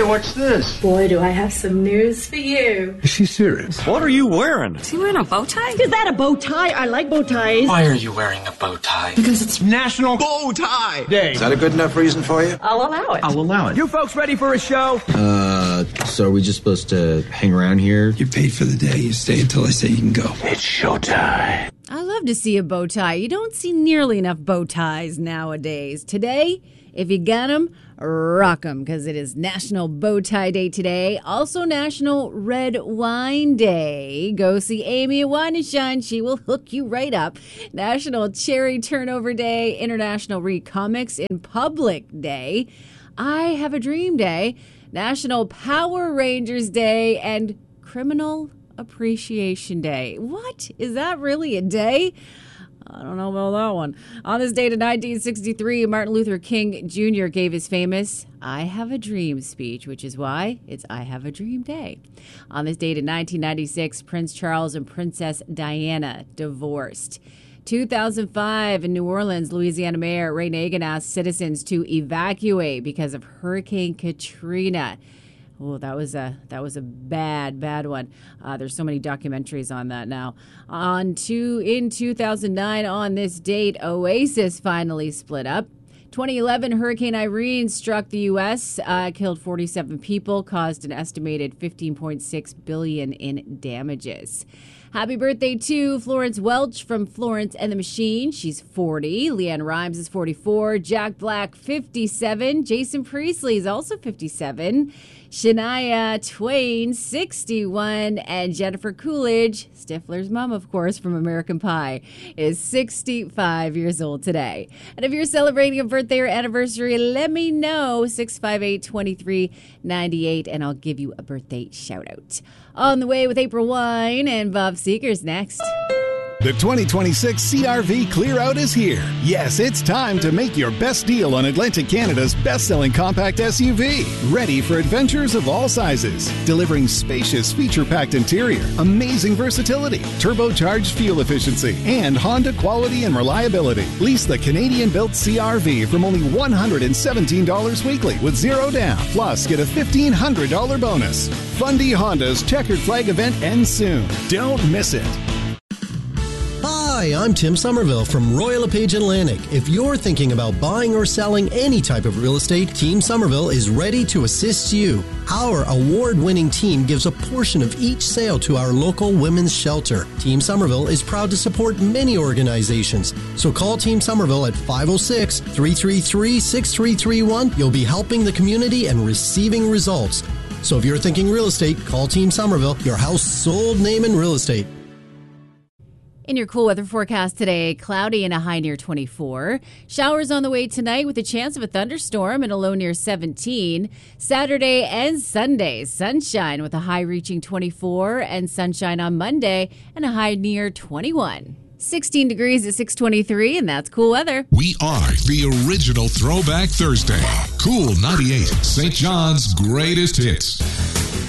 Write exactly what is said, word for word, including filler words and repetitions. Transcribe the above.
what's this? Boy, do I have some news for you. Is she serious? What are you wearing? Is he wearing a bow tie? Is that a bow tie? I like bow ties. Why are you wearing a bow tie? Because it's National Bow Tie Day. Is that a good enough reason for you? I'll allow it. I'll allow it. You folks ready for a show? Uh, so are we just supposed to hang around here? You're paid for the day. You stay until I say you can go. It's showtime. I love to see a bow tie. You don't see nearly enough bow ties nowadays. Today, if you got them, rock them, because it is National Bow Tie Day today. Also National Red Wine Day. Go see Amy at Wine and Shine. She will hook you right up. National Cherry Turnover Day. International Read Comics in Public Day. I Have a Dream Day. National Power Rangers Day. And Criminal Appreciation Day. What? Is that really a day? I don't know about that one. On this date in nineteen sixty-three, Martin Luther King Junior gave his famous I Have a Dream speech, which is why it's I Have a Dream Day. On this date in nineteen ninety-six, Prince Charles and Princess Diana divorced. two thousand five, in New Orleans, Louisiana Mayor Ray Nagin asked citizens to evacuate because of Hurricane Katrina. Oh, that was a that was a bad, bad one. Uh, there's so many documentaries on that now. On to in two thousand nine, on this date, Oasis finally split up. twenty eleven, Hurricane Irene struck the U S, uh, killed forty-seven people, caused an estimated fifteen point six billion dollars in damages. Happy birthday to Florence Welch from Florence and the Machine. She's forty. Leanne Rimes is forty-four. Jack Black, fifty-seven. Jason Priestley is also fifty-seven. Shania Twain, sixty-one. And Jennifer Coolidge, Stifler's mom, of course, from American Pie, is sixty-five years old today. And if you're celebrating a birthday or anniversary, let me know. six five eight, two three nine eight, and I'll give you a birthday shout out. On the way with April Wine and Bob Seekers next. The twenty twenty-six C R V Clear Out is here. Yes, it's time to make your best deal on Atlantic Canada's best-selling compact S U V. Ready for adventures of all sizes. Delivering spacious, feature-packed interior, amazing versatility, turbocharged fuel efficiency, and Honda quality and reliability. Lease the Canadian-built C R V from only one hundred seventeen dollars weekly with zero down. Plus, get a fifteen hundred dollars bonus. Fundy Honda's Checkered Flag event ends soon. Don't miss it. Hi, I'm Tim Somerville from Royal LePage Atlantic. If you're thinking about buying or selling any type of real estate, Team Somerville is ready to assist you. Our award-winning team gives a portion of each sale to our local women's shelter. Team Somerville is proud to support many organizations. So call Team Somerville at five oh six, three three three, six three three one. You'll be helping the community and receiving results. So if you're thinking real estate, call Team Somerville, your house sold name in real estate. In your cool weather forecast today, cloudy and a high near twenty-four. Showers on the way tonight with a chance of a thunderstorm and a low near seventeen. Saturday and Sunday, sunshine with a high reaching twenty-four, and sunshine on Monday and a high near twenty-one. sixteen degrees at six twenty-three, and that's cool weather. We are the original Throwback Thursday. Cool ninety-eight, Saint John's greatest hits.